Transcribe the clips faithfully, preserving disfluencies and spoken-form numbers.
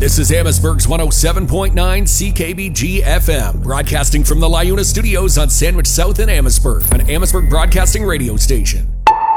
This is Amherstburg's one oh seven point nine C K B G F M, broadcasting from the LiUNA Studios on Sandwich South in Amherstburg, an Amherstburg broadcasting radio station.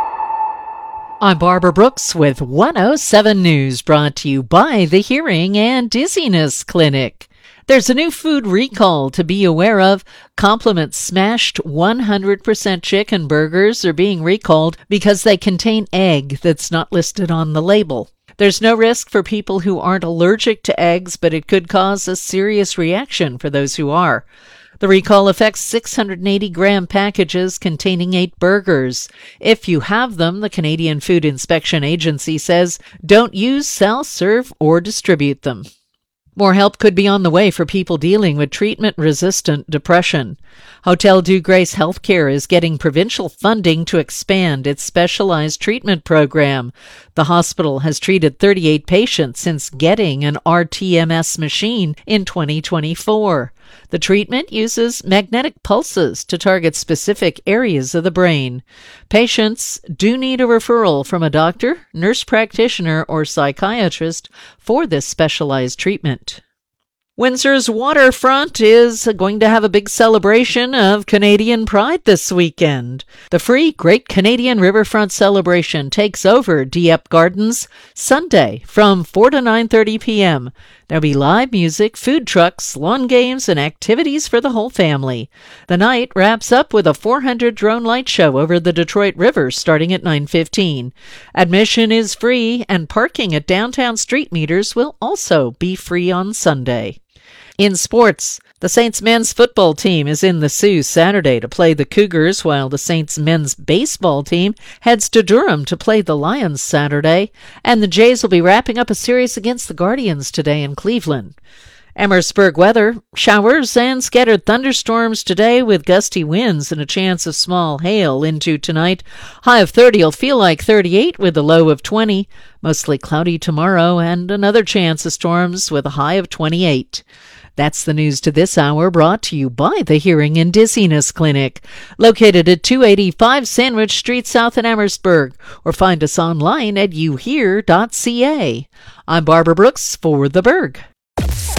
I'm Barbara Brooks with one oh seven News, brought to you by the Hearing and Dizziness Clinic. There's a new food recall to be aware of. Compliments smashed one hundred percent chicken burgers are being recalled because they contain egg that's not listed on the label. There's no risk for people who aren't allergic to eggs, but it could cause a serious reaction for those who are. The recall affects six hundred eighty gram packages containing eight burgers. If you have them, the Canadian Food Inspection Agency says, don't use, sell, serve, or distribute them. More help could be on the way for people dealing with treatment-resistant depression. Hotel Dieu Grace Healthcare is getting provincial funding to expand its specialized treatment program. The hospital has treated thirty-eight patients since getting an R T M S machine in twenty twenty-four. The treatment uses magnetic pulses to target specific areas of the brain. Patients do need a referral from a doctor, nurse practitioner, or psychiatrist for this specialized treatment. Windsor's waterfront is going to have a big celebration of Canadian Pride this weekend. The free Great Canadian Riverfront Celebration takes over Dieppe Gardens Sunday from four to nine thirty p.m. There'll be live music, food trucks, lawn games, and activities for the whole family. The night wraps up with a four hundred drone light show over the Detroit River starting at nine fifteen. Admission is free, and parking at downtown street meters will also be free on Sunday. In sports, the Saints men's football team is in the Sioux Saturday to play the Cougars, while the Saints men's baseball team heads to Durham to play the Lions Saturday, and the Jays will be wrapping up a series against the Guardians today in Cleveland. Amherstburg weather, showers and scattered thunderstorms today with gusty winds and a chance of small hail into tonight. High of thirty will feel like thirty-eight with a low of twenty. Mostly cloudy tomorrow and another chance of storms with a high of twenty-eight. That's the news to this hour, brought to you by the Hearing and Dizziness Clinic, located at two eighty-five Sandwich Street South in Amherstburg, or find us online at you hear dot c a. I'm Barbara Brooks for The Berg.